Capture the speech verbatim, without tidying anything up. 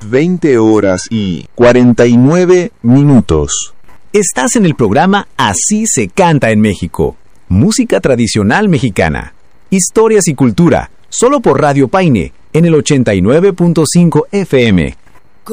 veinte horas y cuarenta y nueve minutos. Estás en el programa Así se canta en México. Música tradicional mexicana. Historias y cultura, solo por Radio Paine, en el ochenta y nueve punto cinco F M.